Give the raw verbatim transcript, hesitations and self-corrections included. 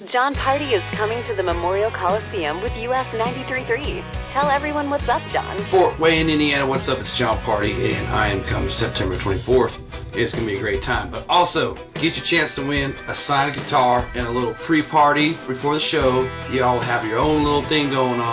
John Party is coming to the Memorial Coliseum with U S ninety-three point three. Tell everyone what's up, John. Fort Wayne, Indiana, what's up? It's John Party, and I am coming September twenty-fourth. It's going to be a great time. But also, get your chance to win a signed guitar and a little pre-party before the show. You all have your own little thing going on.